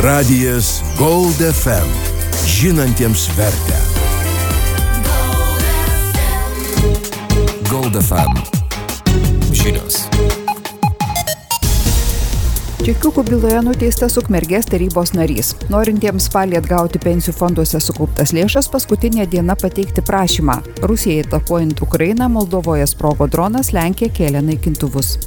Radijas Gold FM. Žinantiems vertę. Gold FM. Žinios. Čekiukų byloje nuteistas Ukmergės tarybos narys. Norintiems spalį atgauti pensijų fonduose sukauptas lėšas, paskutinė diena pateikti prašymą. Rusijai atakuojant Ukrainą, Moldovoje sprogo dronas, Lenkija kėlė naikintuvus.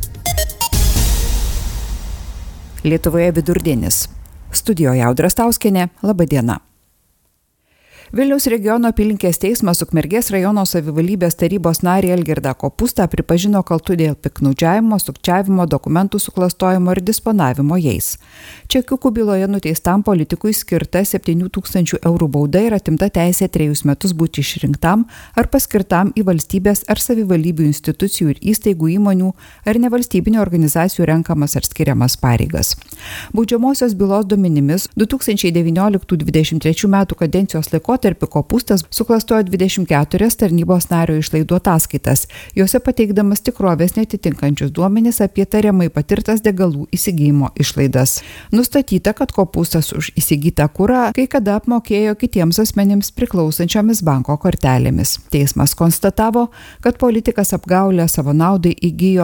Lietuvoje vidurdienis. Studijoje Audra Stauskienė. Labą dieną. Vilniaus regiono apylinkės teismas Ukmergės rajono savivaldybės tarybos narį Algirdą Kopustą pripažino kaltu dėl piktnaudžiavimo, sukčiavimo, dokumentų suklastojimo ir disponavimo jais. Čekiukų byloje nuteistam politikui skirta 7 000 eurų bauda ir atimta teisė 3 metus būti išrinktam ar paskirtam į valstybės ar savivaldybių institucijų ir įstaigų įmonių ar nevalstybinių organizacijų renkamas ar skiriamas pareigas. Baudžiamosios bylos duomenimis 2019-2023 metų kadencijos laikotarpiu Kopustas suklastojo 24 tarnybos nario išlaidų ataskaitas, juose pateikdamas tikrovės netitinkančius duomenis apie tariamai patirtas degalų įsigijimo išlaidas. Nustatyta, kad Kopustas už įsigytą kurą kai kada apmokėjo kitiems asmenims priklausančiomis banko kortelėmis. Teismas konstatavo, kad politikas apgaulę savo naudai įgijo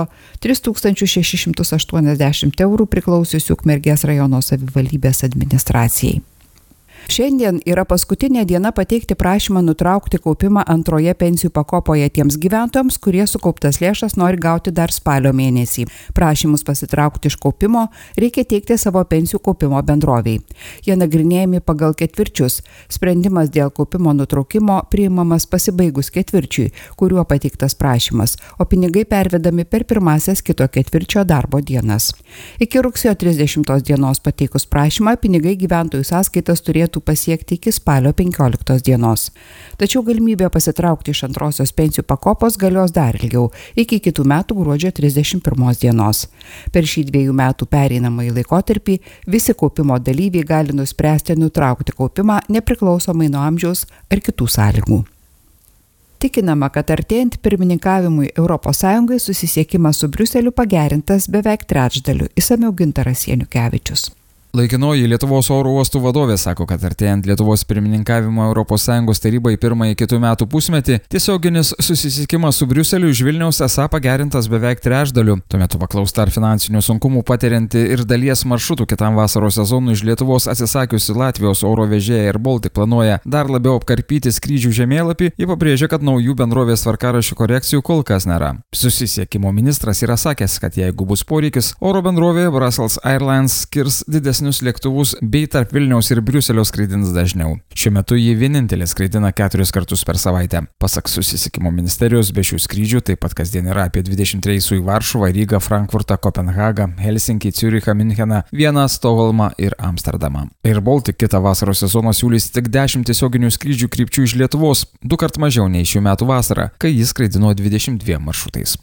3680 eurų priklausiusių Ukmergės rajono savivaldybės administracijai. Šiandien yra paskutinė diena pateikti prašymą nutraukti kaupimą antroje pensijų pakopoje tiems gyventojams, kurie sukauptas lėšas nori gauti dar spalio mėnesį. Prašymus pasitraukti iš kaupimo reikia teikti savo pensijų kaupimo bendroviai. Jie nagrinėjami pagal ketvirčius. Sprendimas dėl kaupimo nutraukimo priimamas pasibaigus ketvirčiui, kuriuo pateiktas prašymas, o pinigai pervedami per pirmasias kito ketvirčio darbo dienas. Iki rugsėjo 30 dienos pateikus prašymą, pinigai gyventojų sąskaitas turėtų pasiekti iki spalio 15 dienos. Tačiau galimybė pasitraukti iš antrosios pensijų pakopos galios dar ilgiau, iki kitų metų gruodžio 31 dienos. Per šį 2 metų pereinamąjį laikotarpį visi kaupimo dalyviai gali nuspręsti nutraukti kaupimą nepriklausomai nuo amžiaus ar kitų sąlygų. Tikinama, kad artėjant pirmininkavimui ES susisiekimas su Briuseliu pagerintas beveik trečdaliu. Išsamiau Gintaras Janukevičius. Laikinoji Lietuvos oro uostų vadovė sako, kad artėjant Lietuvos pirmininkavimo ES tarybai pirmąjį kitų metų pusmetį, tiesioginis susisiekimas su Briuseliu iš Vilniaus esą pagerintas beveik trečdaliu. Tuo metu paklausta, ar finansinių sunkumų patirianti ir dalies maršrutų kitam vasaros sezonui iš Lietuvos atsisakiusi Latvijos oro vežėja Air Baltic planuoja dar labiau apkarpyti skrydžių žemėlapį, ji pabrėžia, kad naujų bendrovės tvarkaraščių korekcijų kol kas nėra. Susisiekimo ministras yra sakęs, kad jeigu bus poreikis, oro bendrovė Brussels Airlines skirs didesnius lėktuvus bei tarp Vilniaus ir Briuselio skraidins dažniau. Šiuo metu jį vienintelė skraidina 4 kartus per savaitę. Pasak susisiekimo ministerijos, be šių skrydžių taip pat kasdien yra apie 20 reisų į Varšuvą, Rygą, Frankfurtą, Kopenhagą, Helsinkį, Ciurichą, Mincheną, Vieną, Stokholmą ir Amsterdamą. Air Baltic kitą vasaros sezoną siūlys tik 10 tiesioginių skrydžių krypčių iš Lietuvos, 2 kart mažiau nei šių metų vasarą, kai jis skraidino 22 maršrutais.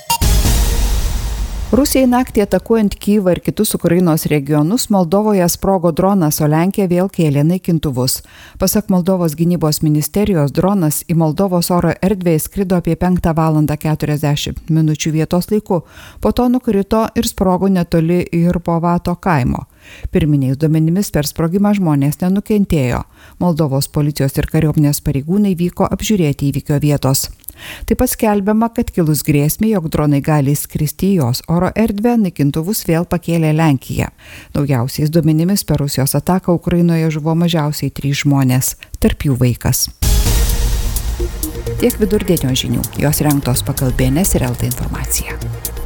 Rusijai naktį atakuojant Kyjivą ir kitus Ukrainos regionus, Moldovoje sprogo dronas, o Lenkija vėl kėlė naikintuvus. Pasak Moldovos gynybos ministerijos, dronas į Moldovos oro erdvę įskrido apie 5:40 vietos laiku. Po to nukrito ir sprogo netoli Irpovato kaimo. Pirminiais duomenimis per sprogimą žmonės nenukentėjo. Moldovos policijos ir kariuomenės pareigūnai vyko apžiūrėti įvykio vietos. Taip pat skelbiama, kad kilus grėsmė, jog dronai gali skristi į jos oro erdvę, naikintuvus vėl pakėlė Lenkija. Naujausiais duomenimis per Rusijos ataką Ukrainoje žuvo mažiausiai 3 žmonės, tarp jų vaikas. Tiek vidurdienio žinių, jos rengtos pagal BNS ir LT informaciją.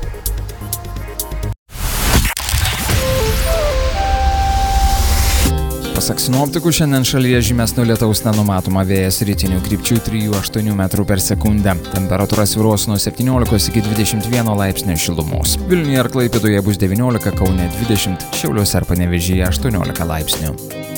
Pasak sinoptikų, šiandien šalyje žymesnio lietaus nenumatoma, vėjas rytinių krypčių 3–8 metrų per sekundę. Temperatūra svyruos nuo 17 iki 21 laipsnių šilumos. Vilniuje ir Klaipėdoje bus 19, Kaune 20, Šiauliuose ir Panevėžyje 18 laipsnių.